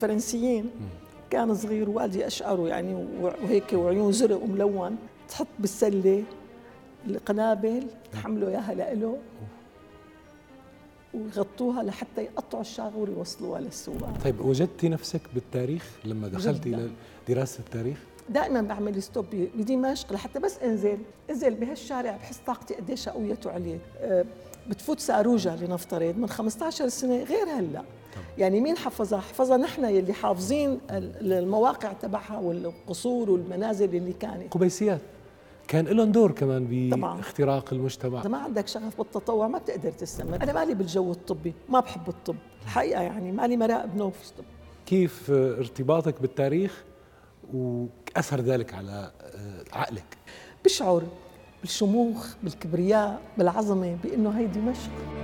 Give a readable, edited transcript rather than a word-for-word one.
فرنسيين. كان صغير والدي أشعره يعني وهيك وعيون زرق وملون، تحط بالسلة القنابل تحملوا إياها لإله ويغطوها لحتى يقطعوا الشاغور ويوصلوها للسواق. طيب وجدتي نفسك بالتاريخ لما دخلتي إلى دراسة التاريخ؟ دائما بعمل ستوب بدمشق لحتى بس انزل بهالشارع بحس طاقتي قديش قويت عليه. بتفوت ساروجة لنفترض من 15 سنة غير هلا. يعني مين حفظها نحن يلي حافظين المواقع تبعها والقصور والمنازل اللي كانت. قبيسيات كان لهم دور كمان باختراق المجتمع. إذا ما عندك شغف بالتطوع ما بتقدر تستمر. أنا مالي بالجو الطبي، ما بحب الطب الحقيقة، يعني مالي مراء بنوف. كيف ارتباطك بالتاريخ وأثر ذلك على عقلك؟ بشعر بالشموخ، بالكبرياء، بالعظمة، بأنه هي دمشق.